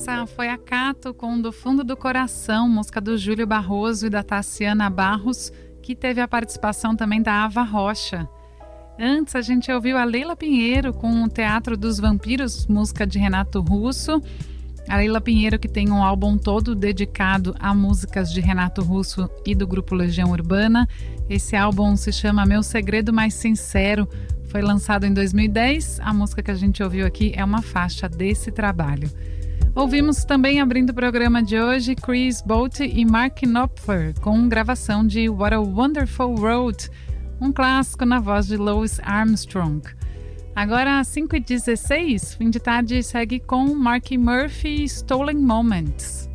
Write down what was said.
Essa foi a Cato com Do Fundo do Coração, música do Júlio Barroso e da Tassiana Barros, que teve a participação também da Ava Rocha. Antes a gente ouviu a Leila Pinheiro com o Teatro dos Vampiros, música de Renato Russo. A Leila Pinheiro, que tem um álbum todo dedicado a músicas de Renato Russo e do grupo Legião Urbana. Esse álbum se chama Meu Segredo Mais Sincero, foi lançado em 2010. A música que a gente ouviu aqui é uma faixa desse trabalho. Ouvimos também, abrindo o programa de hoje, Chris Botti e Mark Knopfler com gravação de What a Wonderful Road, um clássico na voz de Louis Armstrong. Agora, às 5h16, fim de tarde segue com Mark Murphy e Stolen Moments.